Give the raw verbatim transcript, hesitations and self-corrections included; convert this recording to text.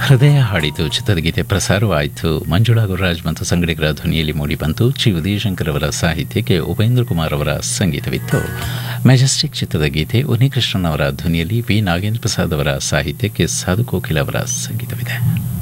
ಹೃದಯ ಹಾಡಿತು ಚಿತ್ರದ ಗೀತೆ ಪ್ರಸಾರವಾಯಿತು. ಮಂಜುಳಾ ಗುರುರಾಜ್ ಮತ್ತು ಸಂಗಡಿಗರ ಧ್ವನಿಯಲ್ಲಿ ಮೂಡಿಬಂತು. ಚಿ ಉದಯಶಂಕರ್ ಅವರ ಸಾಹಿತ್ಯಕ್ಕೆ ಉಪೇಂದ್ರ ಕುಮಾರ್ ಅವರ ಸಂಗೀತವಿತ್ತು. ಮೆಜೆಸ್ಟಿಕ್ ಚಿತ್ರದ ಗೀತೆ ಉನ್ನಿಕೃಷ್ಣನ್ ಅವರ ಧ್ವನಿಯಲ್ಲಿ ವಿ ನಾಗೇಂದ್ರ ಪ್ರಸಾದ್ ಅವರ ಸಾಹಿತ್ಯಕ್ಕೆ ಸಾಧು ಕೋಕಿಲ ಅವರ ಸಂಗೀತವಿದೆ.